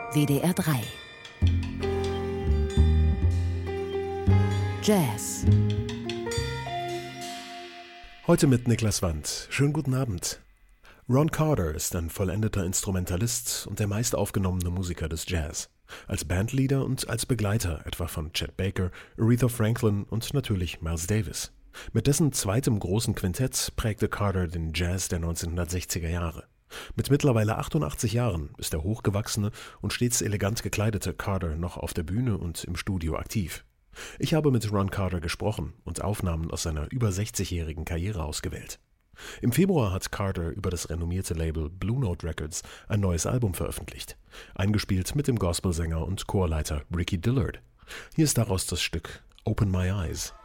WDR 3 Jazz. Heute mit Niklas Wandt. Schönen guten Abend. Ron Carter ist ein vollendeter Instrumentalist und der meist aufgenommene Musiker des Jazz. Als Bandleader und als Begleiter etwa von Chet Baker, Aretha Franklin und natürlich Miles Davis. Mit dessen zweitem großen Quintett prägte Carter den Jazz der 1960er Jahre. Mit mittlerweile 88 Jahren ist der hochgewachsene und stets elegant gekleidete Carter noch auf der Bühne und im Studio aktiv. Ich habe mit Ron Carter gesprochen und Aufnahmen aus seiner über 60-jährigen Karriere ausgewählt. Im Februar hat Carter über das renommierte Label Blue Note Records ein neues Album veröffentlicht, eingespielt mit dem Gospelsänger und Chorleiter Ricky Dillard. Hier ist daraus das Stück Open My Eyes.